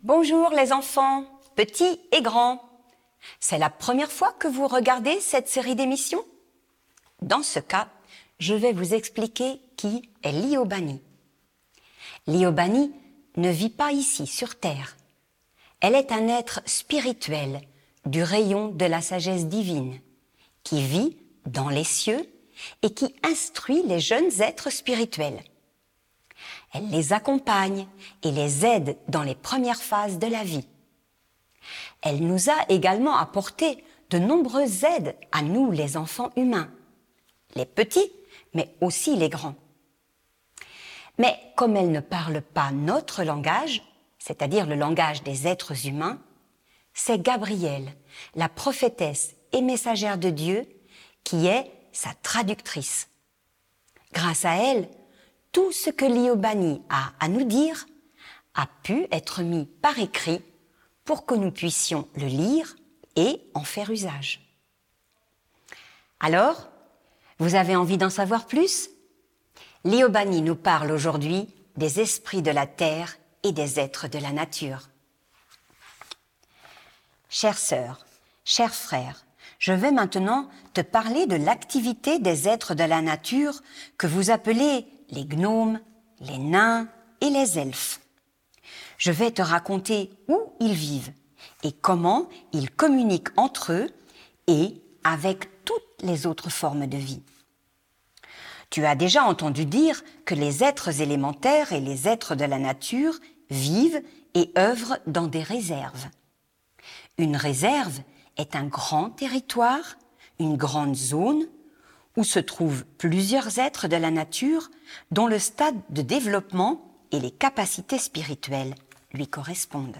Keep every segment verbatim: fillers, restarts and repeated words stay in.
Bonjour les enfants, petits et grands. C'est la première fois que vous regardez cette série d'émissions? Dans ce cas, je vais vous expliquer qui est Liobani. Liobani ne vit pas ici sur terre. Elle est un être spirituel du rayon de la sagesse divine qui vit dans les cieux et qui instruit les jeunes êtres spirituels. Elle les accompagne et les aide dans les premières phases de la vie. Elle nous a également apporté de nombreuses aides à nous, les enfants humains, les petits, mais aussi les grands. Mais comme elle ne parle pas notre langage, c'est-à-dire le langage des êtres humains, c'est Gabrielle, la prophétesse et messagère de Dieu, qui est sa traductrice. Grâce à elle, tout ce que Liobani a à nous dire a pu être mis par écrit pour que nous puissions le lire et en faire usage. Alors, vous avez envie d'en savoir plus? Liobani nous parle aujourd'hui des esprits de la terre et des êtres de la nature. Chères sœurs, chers frères, je vais maintenant te parler de l'activité des êtres de la nature que vous appelez les gnomes, les nains et les elfes. Je vais te raconter où ils vivent et comment ils communiquent entre eux et avec toutes les autres formes de vie. Tu as déjà entendu dire que les êtres élémentaires et les êtres de la nature vivent et œuvrent dans des réserves. Une réserve est un grand territoire, une grande zone où se trouvent plusieurs êtres de la nature dont le stade de développement et les capacités spirituelles lui correspondent.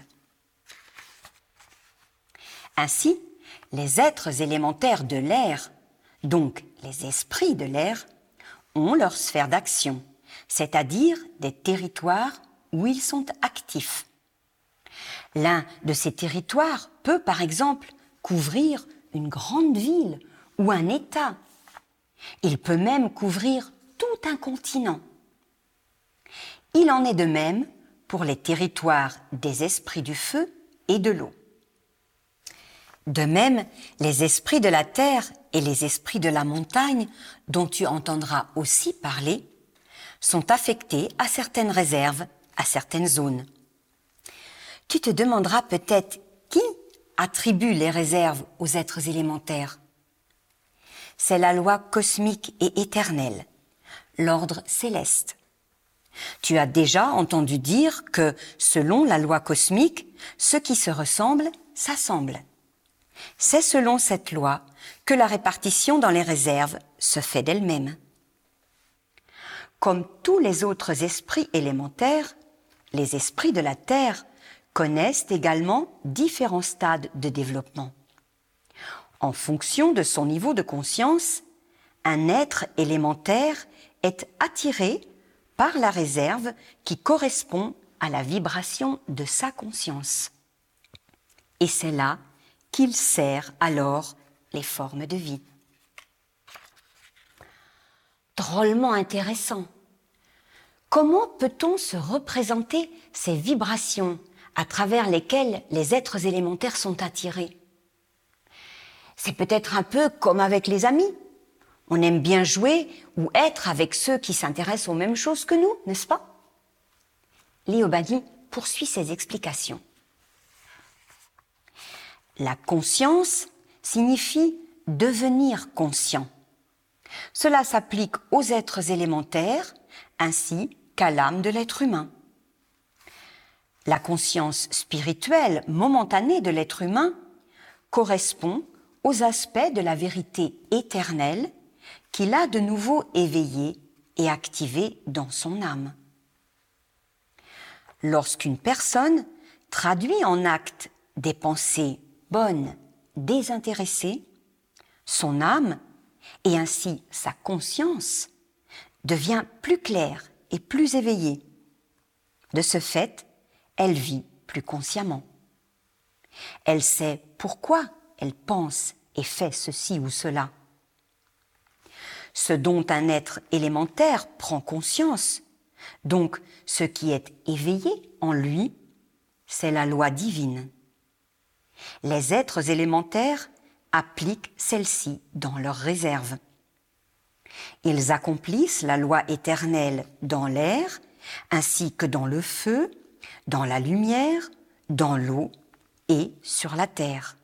Ainsi, les êtres élémentaires de l'air, donc les esprits de l'air, ont leur sphère d'action, c'est-à-dire des territoires où ils sont actifs. L'un de ces territoires peut, par exemple, couvrir une grande ville ou un État. Il peut même couvrir tout un continent. Il en est de même pour les territoires des esprits du feu et de l'eau. De même, les esprits de la terre et les esprits de la montagne, dont tu entendras aussi parler, sont affectés à certaines réserves, à certaines zones. Tu te demanderas peut-être qui attribue les réserves aux êtres élémentaires. C'est la loi cosmique et éternelle, l'ordre céleste. Tu as déjà entendu dire que, selon la loi cosmique, ce qui se ressemble s'assemble. C'est selon cette loi que la répartition dans les réserves se fait d'elle-même. Comme tous les autres esprits élémentaires, les esprits de la Terre connaissent également différents stades de développement. En fonction de son niveau de conscience, un être élémentaire est attiré par la réserve qui correspond à la vibration de sa conscience. Et c'est là qu'il sert alors les formes de vie. Drôlement intéressant. Comment peut-on se représenter ces vibrations à travers lesquelles les êtres élémentaires sont attirés? C'est peut-être un peu comme avec les amis. On aime bien jouer ou être avec ceux qui s'intéressent aux mêmes choses que nous, n'est-ce pas? Liobani poursuit ses explications. La conscience signifie devenir conscient. Cela s'applique aux êtres élémentaires ainsi qu'à l'âme de l'être humain. La conscience spirituelle momentanée de l'être humain correspond aux aspects de la vérité éternelle qu'il a de nouveau éveillé et activé dans son âme. Lorsqu'une personne traduit en actes des pensées bonnes, désintéressées, son âme, et ainsi sa conscience, devient plus claire et plus éveillée. De ce fait, elle vit plus consciemment. Elle sait pourquoi elle pense et fait ceci ou cela. Ce dont un être élémentaire prend conscience, donc ce qui est éveillé en lui, c'est la loi divine. Les êtres élémentaires appliquent celle-ci dans leurs réserves. Ils accomplissent la loi éternelle dans l'air, ainsi que dans le feu, dans la lumière, dans l'eau et sur la terre.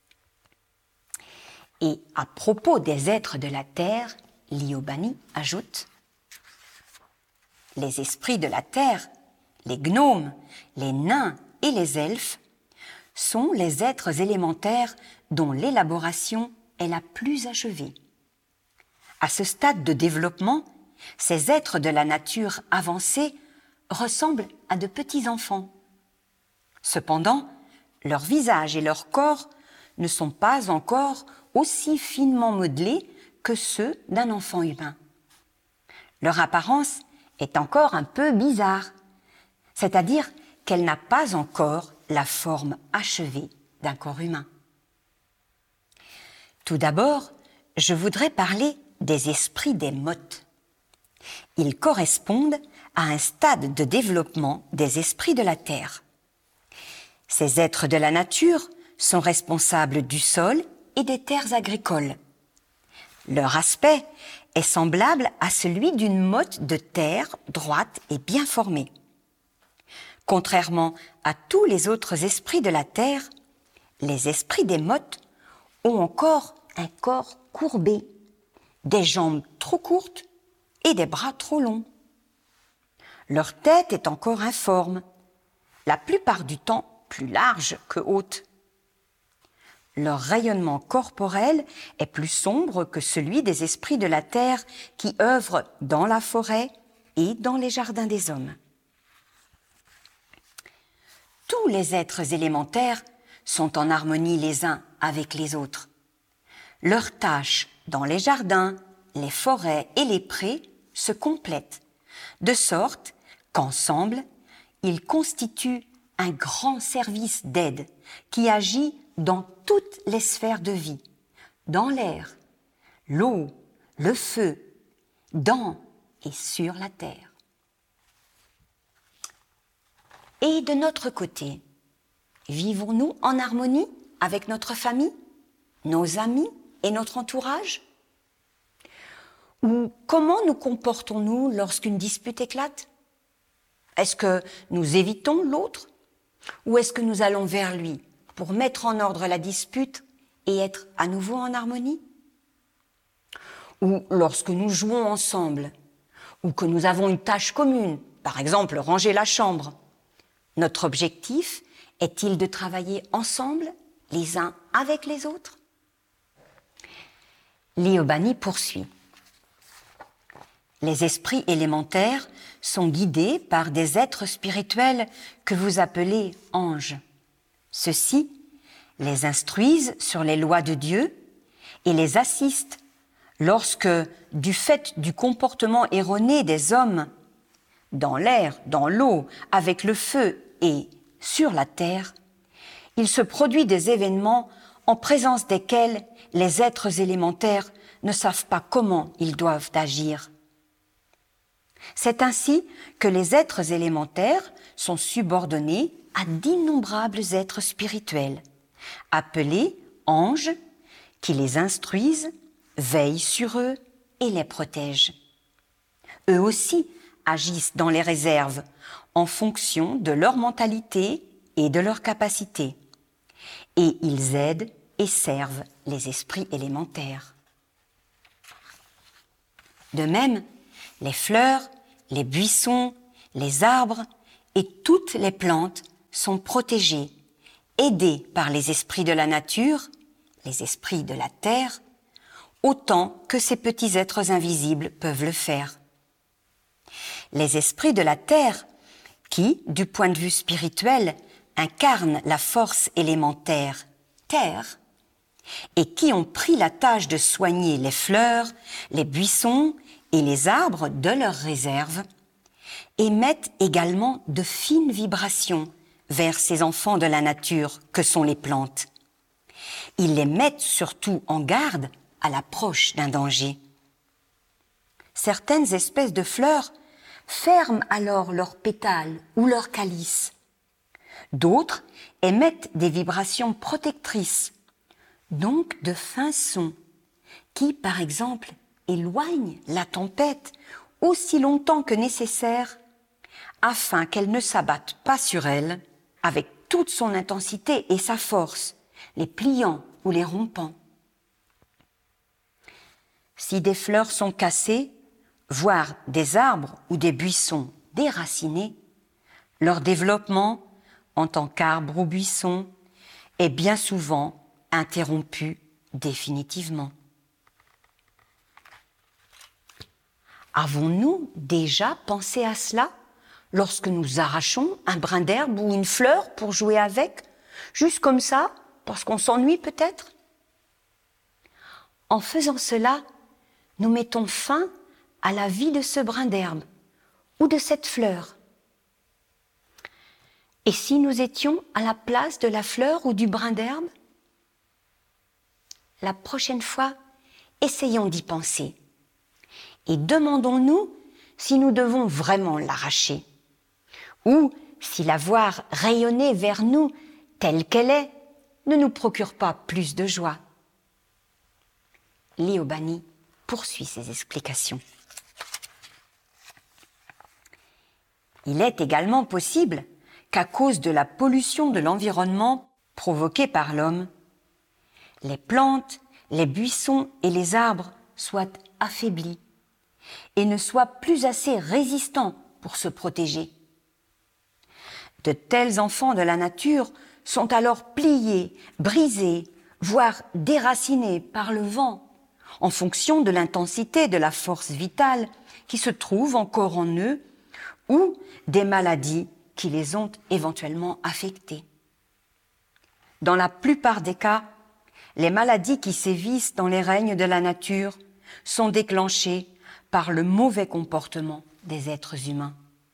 Et à propos des êtres de la terre, Liobani ajoute « Les esprits de la terre, les gnomes, les nains et les elfes sont les êtres élémentaires dont l'élaboration est la plus achevée. À ce stade de développement, ces êtres de la nature avancée ressemblent à de petits enfants. Cependant, leur visage et leur corps ne sont pas encore aussi finement modelés que ceux d'un enfant humain. Leur apparence est encore un peu bizarre, c'est-à-dire qu'elle n'a pas encore la forme achevée d'un corps humain. Tout d'abord, je voudrais parler des esprits des mottes. Ils correspondent à un stade de développement des esprits de la terre. Ces êtres de la nature sont responsables du sol et des terres agricoles. Leur aspect est semblable à celui d'une motte de terre droite et bien formée. Contrairement à tous les autres esprits de la terre, les esprits des mottes ont encore un corps courbé, des jambes trop courtes et des bras trop longs. Leur tête est encore informe, la plupart du temps plus large que haute. Leur rayonnement corporel est plus sombre que celui des esprits de la terre qui œuvrent dans la forêt et dans les jardins des hommes. Tous les êtres élémentaires sont en harmonie les uns avec les autres. Leurs tâches dans les jardins, les forêts et les prés se complètent, de sorte qu'ensemble, ils constituent un grand service d'aide qui agit dans toutes les sphères de vie, dans l'air, l'eau, le feu, dans et sur la terre. Et de notre côté, vivons-nous en harmonie avec notre famille, nos amis et notre entourage ? Ou comment nous comportons-nous lorsqu'une dispute éclate ? Est-ce que nous évitons l'autre ? Ou est-ce que nous allons vers lui pour mettre en ordre la dispute et être à nouveau en harmonie ? Ou lorsque nous jouons ensemble, ou que nous avons une tâche commune, par exemple ranger la chambre, notre objectif est-il de travailler ensemble, les uns avec les autres ? Liobani poursuit. Les esprits élémentaires sont guidés par des êtres spirituels que vous appelez anges. Ceux-ci les instruisent sur les lois de Dieu et les assistent lorsque, du fait du comportement erroné des hommes, dans l'air, dans l'eau, avec le feu et sur la terre, il se produit des événements en présence desquels les êtres élémentaires ne savent pas comment ils doivent agir. C'est ainsi que les êtres élémentaires sont subordonnés à d'innombrables êtres spirituels, appelés anges, qui les instruisent, veillent sur eux et les protègent. Eux aussi agissent dans les réserves en fonction de leur mentalité et de leur capacité, et ils aident et servent les esprits élémentaires. De même, les fleurs, les buissons, les arbres et toutes les plantes sont protégés, aidés par les esprits de la nature, les esprits de la terre, autant que ces petits êtres invisibles peuvent le faire. Les esprits de la terre, qui, du point de vue spirituel, incarnent la force élémentaire, terre, et qui ont pris la tâche de soigner les fleurs, les buissons et les arbres de leurs réserves, émettent également de fines vibrations vers ces enfants de la nature que sont les plantes. Ils les mettent surtout en garde à l'approche d'un danger. Certaines espèces de fleurs ferment alors leurs pétales ou leurs calices. D'autres émettent des vibrations protectrices, donc de fins sons, qui, par exemple, éloignent la tempête aussi longtemps que nécessaire afin qu'elle ne s'abatte pas sur elle avec toute son intensité et sa force, les pliant ou les rompant. Si des fleurs sont cassées, voire des arbres ou des buissons déracinés, leur développement, en tant qu'arbre ou buisson, est bien souvent interrompu définitivement. Avons-nous déjà pensé à cela lorsque nous arrachons un brin d'herbe ou une fleur pour jouer avec, juste comme ça, parce qu'on s'ennuie peut-être? En faisant cela, nous mettons fin à la vie de ce brin d'herbe ou de cette fleur. Et si nous étions à la place de la fleur ou du brin d'herbe? La prochaine fois, essayons d'y penser et demandons-nous si nous devons vraiment l'arracher ou si la voir rayonner vers nous telle qu'elle est ne nous procure pas plus de joie. Liobani poursuit ses explications. Il est également possible qu'à cause de la pollution de l'environnement provoquée par l'homme, les plantes, les buissons et les arbres soient affaiblis et ne soient plus assez résistants pour se protéger. De tels enfants de la nature sont alors pliés, brisés, voire déracinés par le vent, en fonction de l'intensité de la force vitale qui se trouve encore en eux ou des maladies qui les ont éventuellement affectés. Dans la plupart des cas, les maladies qui sévissent dans les règnes de la nature sont déclenchées par le mauvais comportement des êtres humains.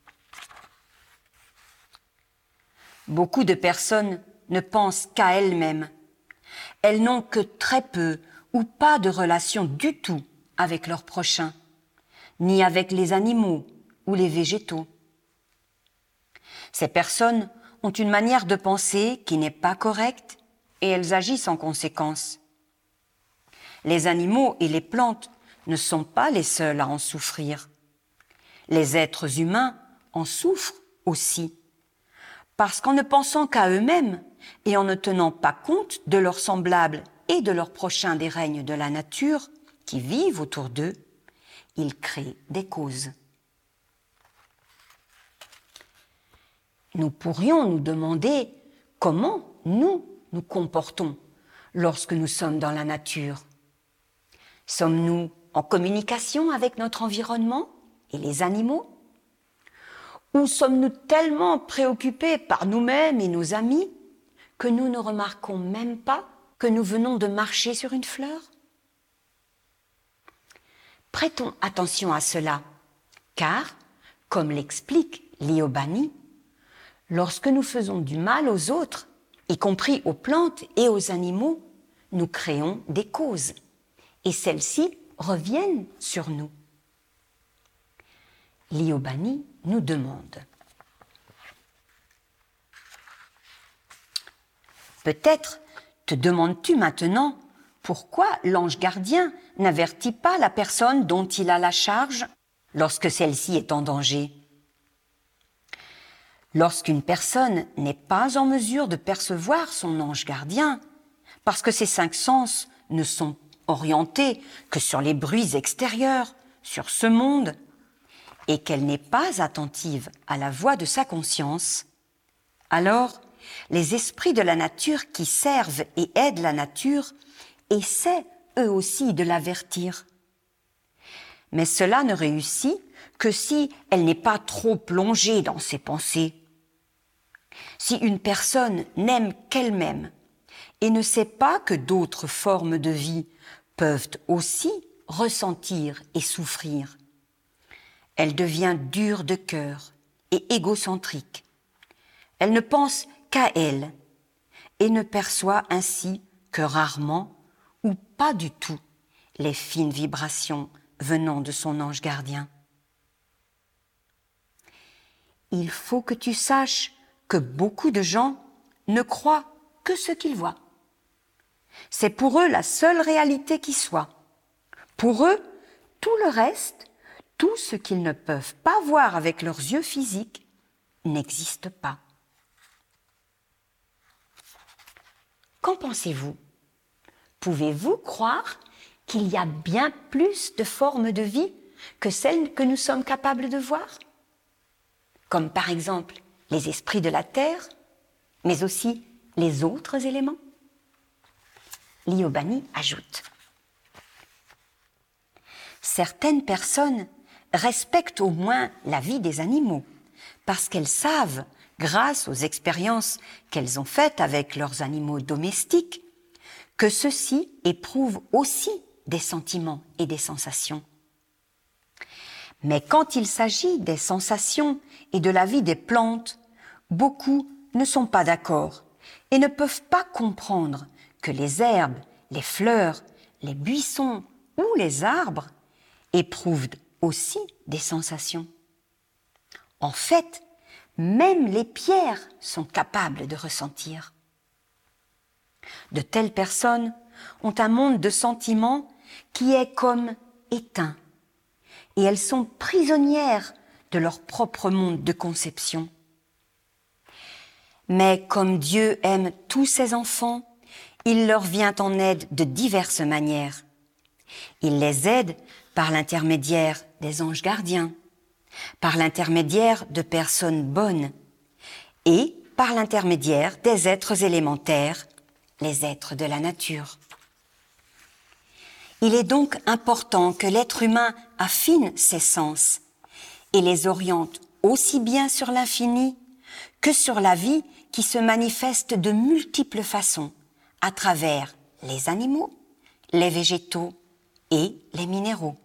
Beaucoup de personnes ne pensent qu'à elles-mêmes. Elles n'ont que très peu ou pas de relation du tout avec leurs prochains, ni avec les animaux ou les végétaux. Ces personnes ont une manière de penser qui n'est pas correcte et elles agissent en conséquence. Les animaux et les plantes ne sont pas les seuls à en souffrir. Les êtres humains en souffrent aussi, parce qu'en ne pensant qu'à eux-mêmes et en ne tenant pas compte de leurs semblables et de leurs prochains des règnes de la nature qui vivent autour d'eux, ils créent des causes. Nous pourrions nous demander comment nous nous comportons lorsque nous sommes dans la nature. Sommes-nous en communication avec notre environnement et les animaux? Ou sommes-nous tellement préoccupés par nous-mêmes et nos amis que nous ne remarquons même pas que nous venons de marcher sur une fleur? Prêtons attention à cela, car, comme l'explique Liobani, lorsque nous faisons du mal aux autres, y compris aux plantes et aux animaux, nous créons des causes, et celles-ci reviennent sur nous. Liobani nous demande: peut-être te demandes-tu maintenant pourquoi l'ange gardien n'avertit pas la personne dont il a la charge lorsque celle-ci est en danger. Lorsqu'une personne n'est pas en mesure de percevoir son ange gardien, parce que ses cinq sens ne sont orientés que sur les bruits extérieurs, sur ce monde, et qu'elle n'est pas attentive à la voix de sa conscience, alors les esprits de la nature qui servent et aident la nature essaient eux aussi de l'avertir. Mais cela ne réussit que si elle n'est pas trop plongée dans ses pensées. Si une personne n'aime qu'elle-même et ne sait pas que d'autres formes de vie peuvent aussi ressentir et souffrir, elle devient dure de cœur et égocentrique. Elle ne pense qu'à elle et ne perçoit ainsi que rarement ou pas du tout les fines vibrations venant de son ange gardien. Il faut que tu saches que beaucoup de gens ne croient que ce qu'ils voient. C'est pour eux la seule réalité qui soit. Pour eux, tout le reste, tout ce qu'ils ne peuvent pas voir avec leurs yeux physiques, n'existe pas. Qu'en pensez-vous? Pouvez-vous croire qu'il y a bien plus de formes de vie que celles que nous sommes capables de voir? Comme par exemple les esprits de la terre, mais aussi les autres éléments? Liobani ajoute: certaines personnes respectent au moins la vie des animaux parce qu'elles savent, grâce aux expériences qu'elles ont faites avec leurs animaux domestiques, que ceux-ci éprouvent aussi des sentiments et des sensations. Mais quand il s'agit des sensations et de la vie des plantes, beaucoup ne sont pas d'accord et ne peuvent pas comprendre que les herbes, les fleurs, les buissons ou les arbres éprouvent aussi des sensations. En fait, même les pierres sont capables de ressentir. De telles personnes ont un monde de sentiments qui est comme éteint, et elles sont prisonnières de leur propre monde de conception. Mais comme Dieu aime tous ses enfants, il leur vient en aide de diverses manières. Il les aide par l'intermédiaire des anges gardiens, par l'intermédiaire de personnes bonnes et par l'intermédiaire des êtres élémentaires, les êtres de la nature. Il est donc important que l'être humain affine ses sens et les oriente aussi bien sur l'infini que sur la vie qui se manifeste de multiples façons à travers les animaux, les végétaux et les minéraux.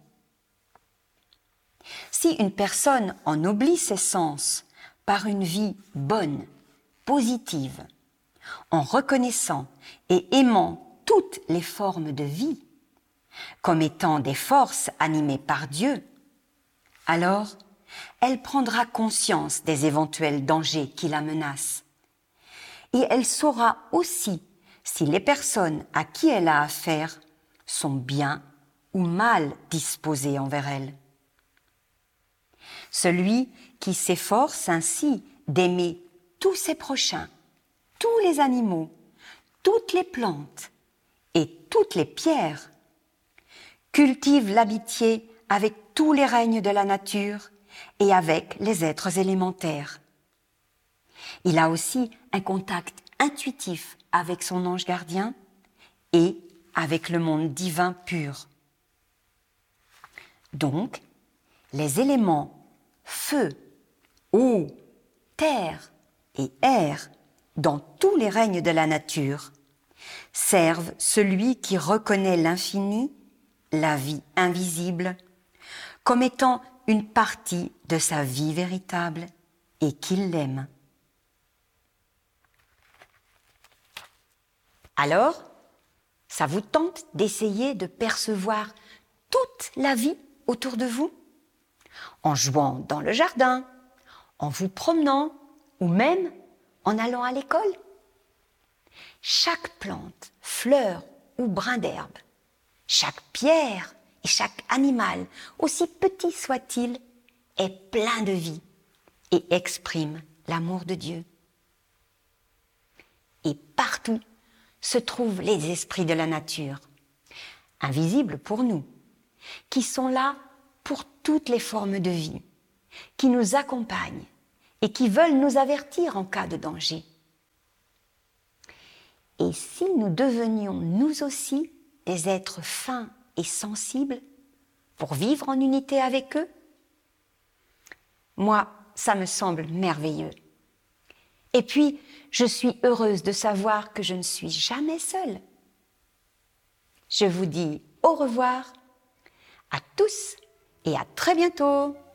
Si une personne ennoblit ses sens par une vie bonne, positive, en reconnaissant et aimant toutes les formes de vie comme étant des forces animées par Dieu, alors elle prendra conscience des éventuels dangers qui la menacent. Et elle saura aussi si les personnes à qui elle a affaire sont bien ou mal disposées envers elle. Celui qui s'efforce ainsi d'aimer tous ses prochains, tous les animaux, toutes les plantes et toutes les pierres, cultive l'amitié avec tous les règnes de la nature et avec les êtres élémentaires. Il a aussi un contact intuitif avec son ange gardien et avec le monde divin pur. Donc, les éléments feu, eau, terre et air dans tous les règnes de la nature servent celui qui reconnaît l'infini, la vie invisible, comme étant une partie de sa vie véritable et qu'il l'aime. Alors, ça vous tente d'essayer de percevoir toute la vie autour de vous, en jouant dans le jardin, en vous promenant ou même en allant à l'école? Chaque plante, fleur ou brin d'herbe, chaque pierre et chaque animal, aussi petit soit-il, est plein de vie et exprime l'amour de Dieu. Et partout se trouvent les esprits de la nature, invisibles pour nous, qui sont là pour toutes les formes de vie, qui nous accompagnent et qui veulent nous avertir en cas de danger. Et si nous devenions nous aussi des êtres fins et sensibles pour vivre en unité avec eux? Moi, ça me semble merveilleux. Et puis, je suis heureuse de savoir que je ne suis jamais seule. Je vous dis au revoir à tous et à très bientôt.